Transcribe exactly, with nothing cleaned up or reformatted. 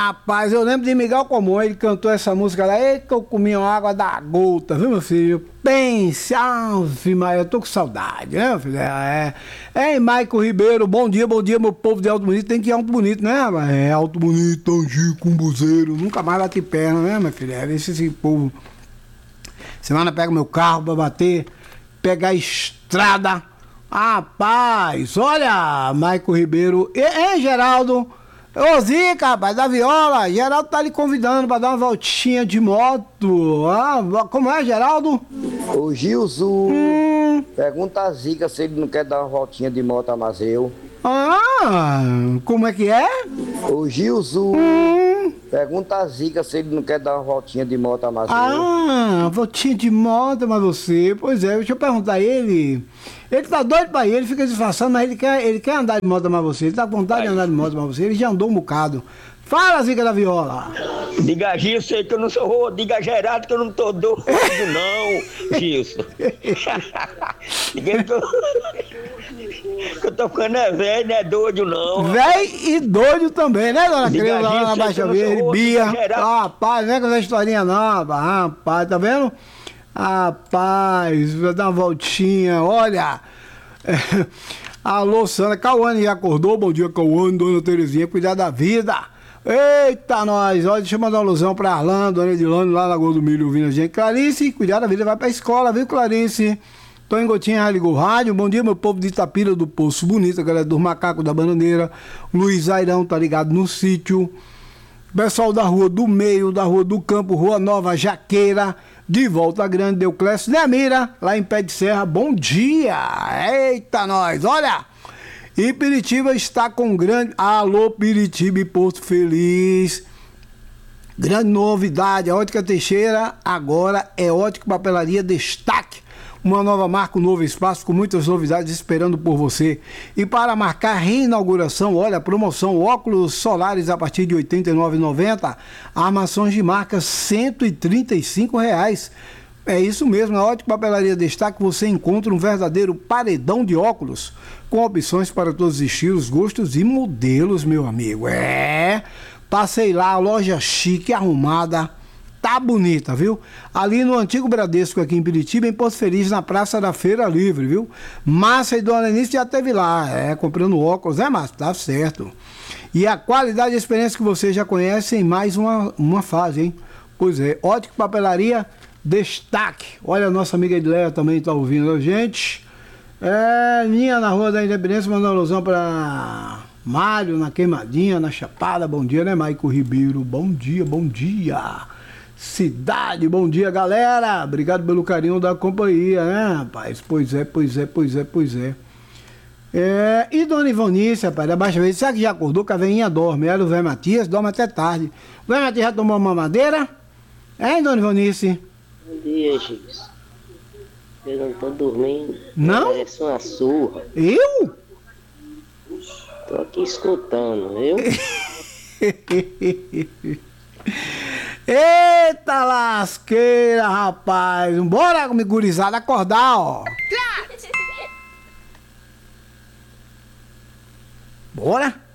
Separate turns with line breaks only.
Rapaz, eu lembro de Miguel Comum, ele cantou essa música lá, ei, que eu comi uma água da gota, viu, meu filho? Pense, ave, mas eu tô com saudade, né, meu filho? É, é. Ei, Maico Ribeiro, bom dia, bom dia, meu povo de Alto Bonito, tem que ir Alto Bonito, né, rapaz? É, Alto Bonito, Angico, Cumbuzeiro, nunca mais bate perna, né, meu filho? É, deixa esse povo. Semana pega meu carro pra bater, pegar a estrada. Rapaz, olha, Maico Ribeiro, ei, Geraldo. Ô Zica, rapaz, da Viola, Geraldo tá lhe convidando pra dar uma voltinha de moto. Ah, como é, Geraldo?
Ô Gilson,
Hum.
pergunta a Zica se ele não quer dar uma voltinha de moto a Mazeu.
Ah, como é que é?
Ô Gilson,
Hum.
pergunta a Zica se ele não quer dar uma voltinha de moto a Mazeu.
Ah, voltinha de moto, mas você, pois é, deixa eu perguntar a ele. Ele tá doido pra ir, ele fica disfarçando, mas ele quer, ele quer andar de moto mais você, ele tá com vontade de andar de moto mais você, ele já andou um bocado. Fala, Zica da Viola.
Diga, Gilson, que eu não sou, diga Geraldo que eu não tô doido, não, Gilson. Diga que eu, que eu tô ficando é velho, não é doido, não.
Velho e doido também, né, dona
Diga,
Creuza, lá
Gilson,
na
que eu
Baixa
não sou
Verde,
outro,
Bia.
diga Geraldo.
Ah, rapaz, não é com essa historinha não, rapaz, rapaz, tá vendo? Rapaz, vai dar uma voltinha, olha. É, alô, Sandra, Cauane já acordou, bom dia, Cauane, dona Terezinha, cuidar da vida. Eita, nós, olha, deixa eu mandar uma alusão pra Arlan, dona Edilane, lá na Lagoa do Milho, ouvindo a gente. Clarice, cuidar da vida, vai pra escola, viu, Clarice? Tony Gotinha já ligou o rádio, bom dia, meu povo de Itapira do Poço Bonito, a galera dos Macacos da Bananeira, Luiz Airão tá ligado no sítio, pessoal da Rua do Meio, da Rua do Campo, Rua Nova Jaqueira, de Volta Grande, Deuclésio Nemira, lá em Pé de Serra, bom dia! Eita, nós, olha! E Piritiba está com grande... Alô, Piritiba e Porto Feliz. Grande novidade, a Ótica Teixeira agora é Ótica Papelaria Destaque. Uma nova marca, um novo espaço com muitas novidades esperando por você. E para marcar a reinauguração, olha, promoção óculos solares a partir de oitenta e nove reais e noventa centavos, armações de marca cento e trinta e cinco reais. É isso mesmo, na Ótica Papelaria Destaque você encontra um verdadeiro paredão de óculos com opções para todos os estilos, gostos e modelos, meu amigo. É, passei lá, loja chique, arrumada, tá bonita, viu? Ali no antigo Bradesco, aqui em Piritiba, em Porto Feliz, na Praça da Feira Livre, viu? Márcia e Dona Eunice já esteve lá, é, comprando óculos, né, Márcia? Tá certo. E a qualidade e experiência que você já conhece em mais uma, uma fase, hein? Pois é, Ótica Papelaria Destaque. Olha, a nossa amiga Edileia também está ouvindo a gente. É, Ninha na Rua da Independência, mandando alusão para Mário, na Queimadinha, na Chapada. Bom dia, né, Maico Ribeiro? Bom dia, bom dia. Cidade, bom dia, galera. Obrigado pelo carinho da companhia, né, rapaz? Pois é, pois é, pois é, pois é. É, e Dona Ivonice, rapaz, da Baixa Verde, será que já acordou? Que a veinha dorme. Ela e o Zé Matias dorme até tarde. O Zé Matias já tomou uma madeira? É, Dona Ivonice?
Bom dia, Gilson. Eu não tô dormindo.
Não?
Parece uma surra.
Eu?
Tô aqui escutando, viu?
Eita lasqueira, rapaz. Bora, me gurizada, acordar, ó. Bora?